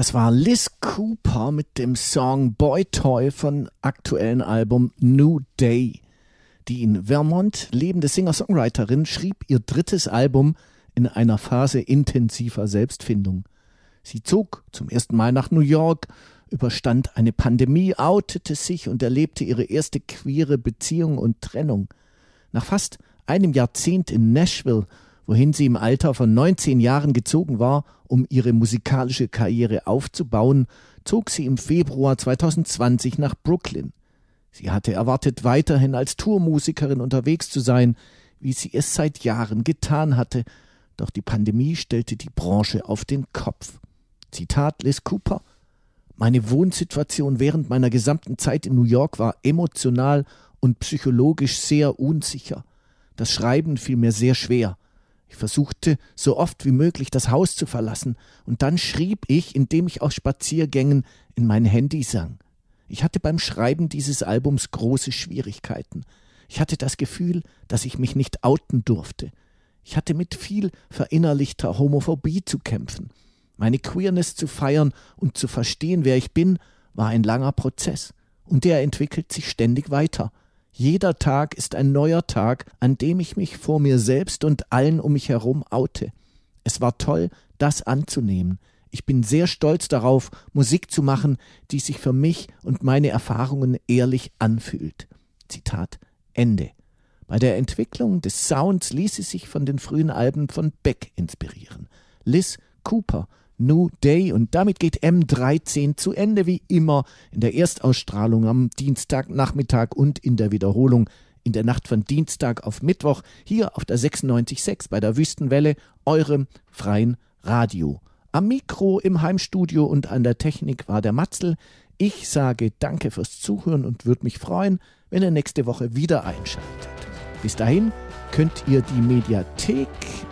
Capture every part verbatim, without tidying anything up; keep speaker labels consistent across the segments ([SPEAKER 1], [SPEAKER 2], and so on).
[SPEAKER 1] Das war Liz Cooper mit dem Song Boy Toy von aktuellen Album New Day. Die in Vermont lebende Singer-Songwriterin schrieb ihr drittes Album in einer Phase intensiver Selbstfindung. Sie zog zum ersten Mal nach New York, überstand eine Pandemie, outete sich und erlebte ihre erste queere Beziehung und Trennung. Nach fast einem Jahrzehnt in Nashville, wohin sie im Alter von neunzehn Jahren gezogen war, um ihre musikalische Karriere aufzubauen, zog sie im Februar zweitausendzwanzig nach Brooklyn. Sie hatte erwartet, weiterhin als Tourmusikerin unterwegs zu sein, wie sie es seit Jahren getan hatte, doch die Pandemie stellte die Branche auf den Kopf. Zitat Liz Cooper: Meine Wohnsituation während meiner gesamten Zeit in New York war emotional und psychologisch sehr unsicher. Das Schreiben fiel mir sehr schwer. Ich versuchte, so oft wie möglich das Haus zu verlassen, und dann schrieb ich, indem ich auf Spaziergängen in mein Handy sang. Ich hatte beim Schreiben dieses Albums große Schwierigkeiten. Ich hatte das Gefühl, dass ich mich nicht outen durfte. Ich hatte mit viel verinnerlichter Homophobie zu kämpfen. Meine Queerness zu feiern und zu verstehen, wer ich bin, war ein langer Prozess. Und der entwickelt sich ständig weiter. Jeder Tag ist ein neuer Tag, an dem ich mich vor mir selbst und allen um mich herum oute. Es war toll, das anzunehmen. Ich bin sehr stolz darauf, Musik zu machen, die sich für mich und meine Erfahrungen ehrlich anfühlt. Zitat Ende. Bei der Entwicklung des Sounds ließ sie sich von den frühen Alben von Beck inspirieren. Liz Cooper, New Day, und damit geht M dreizehn zu Ende, wie immer in der Erstausstrahlung am Dienstagnachmittag und in der Wiederholung in der Nacht von Dienstag auf Mittwoch hier auf der sechsundneunzig Komma sechs bei der Wüstenwelle, eurem freien Radio. Am Mikro im Heimstudio und an der Technik war der Matzl. Ich sage danke fürs Zuhören und würde mich freuen, wenn ihr nächste Woche wieder einschaltet. Bis dahin könnt ihr die Mediathek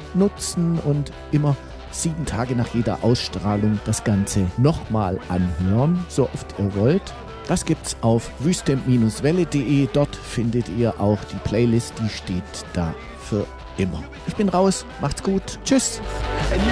[SPEAKER 1] nutzen und immer sieben Tage nach jeder Ausstrahlung das Ganze nochmal anhören, so oft ihr wollt. Das gibt's auf wüste Bindestrich welle punkt de. Dort findet ihr auch die Playlist, die steht da für immer. Ich bin raus, macht's gut, tschüss.